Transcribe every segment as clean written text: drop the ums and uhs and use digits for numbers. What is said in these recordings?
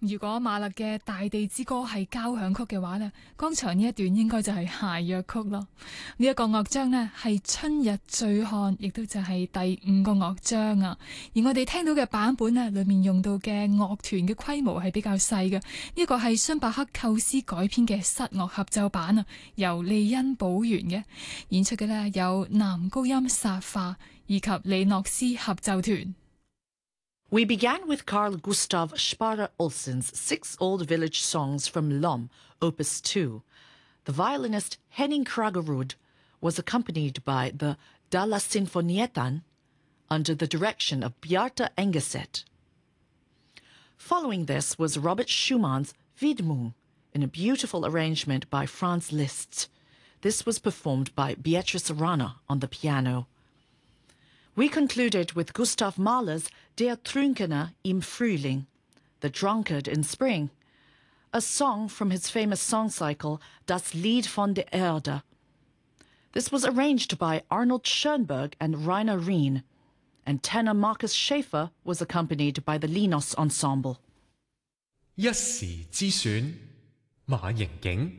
如果馬勒嘅大地之歌係交響曲嘅話呢，剛才呢一段應該就係諧謔曲咯。呢一個樂章呢係春日醉漢，亦都就係第5個樂章啊。而我哋聽到嘅版本呢，裏面用到嘅樂團嘅規模係比較細嘅。呢個係孫伯克構思改編嘅室樂合奏版啊，由利恩保原嘅演出嘅呢，有男高音薩化以及李諾斯合奏團。 We began with Carl Gustav Sparre-Olsen's 6 Old Village Songs from Lom, Opus 2. The violinist Henning Kragerud was accompanied by the Dalla Sinfonietan under the direction of Bjarte Engeset. Following this was Robert Schumann's Widmung in a beautiful arrangement by Franz Liszt. This was performed by Beatrice Rana on the piano.We concluded with Gustav Mahler's Der Trunkene im Frühling, The Drunkard in Spring, a song from his famous song cycle Das Lied von der Erde. This was arranged by Arnold Schoenberg and Rainer Rien, and tenor Marcus Schäfer was accompanied by the Linos Ensemble. 一時之選，馬盈景。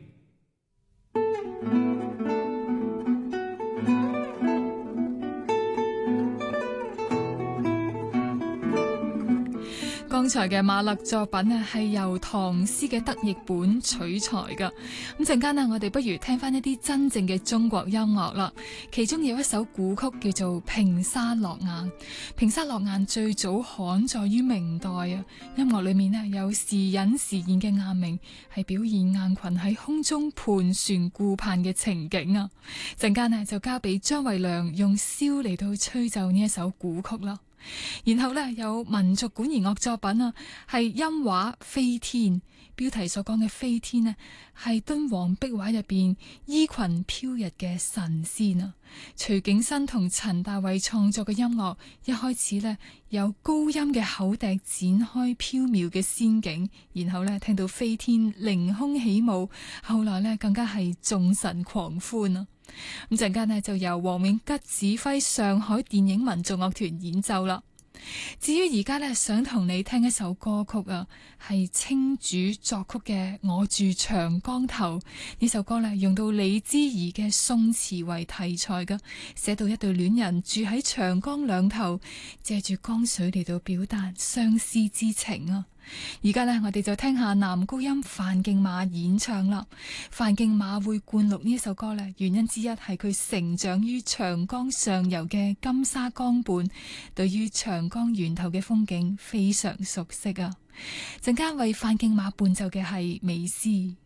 剛才嘅馬勒作品呢係由唐詩嘅德譯本取材㗎。咁陣間呢，我哋不如聽翻一啲真正嘅中國音樂啦。其中有一首古曲叫做《平沙落雁》。平沙落雁最早刊載於明代啊。音樂裏面呢有時隱時現嘅雁鳴，係表現雁群喺空中盤旋顧盼嘅情景啊。陣間呢就交俾張維良用簫嚟到吹奏呢一首古曲啦。然後呢，有民族管弦樂作品啊，係音畫飛天。標題所講嘅飛天呢，係敦煌壁畫入邊衣裙飄逸嘅神仙啊。徐景新同陳大衛創作嘅音樂，一開始呢，有高音嘅口笛展開飄渺嘅仙境，然後呢，聽到飛天凌空起舞，後來呢，更加係眾神狂歡啊。咁陣間呢就由黃永吉指揮上海電影民族樂團演奏啦。至於而家呢，想同你聽一首歌曲啊，係青主作曲嘅《我住長江頭》。呢首歌呢，用到李之儀嘅宋詞為題材噶，寫到一對戀人住喺長江兩頭，借住江水嚟到表達相思之情啊。而家呢，我哋就聽下男高音范敬馬演唱啦。范敬馬會灌錄呢一首歌呢，原因之一係佢成長於長江上游嘅金沙江畔，對於長江源頭嘅風景非常熟悉啊。陣間為范敬馬伴奏嘅係美斯。